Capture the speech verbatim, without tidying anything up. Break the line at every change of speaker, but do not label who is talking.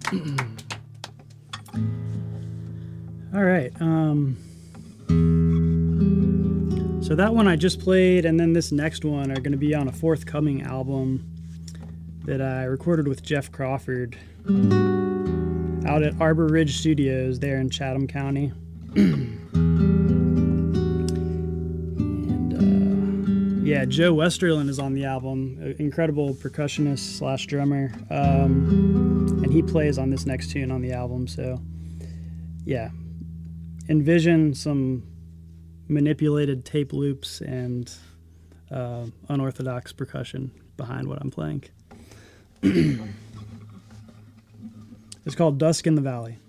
All right. Um, so that one I just played, and then this next one are going to be on a forthcoming album that I recorded with Jeff Crawford out at Arbor Ridge Studios there in Chatham County. and uh, yeah, Joe Westerland is on the album, an incredible percussionist slash drummer, um, and he plays on this next tune on the album. So yeah, envision some manipulated tape loops and uh, unorthodox percussion behind what I'm playing. It's called Dusk in the Valley.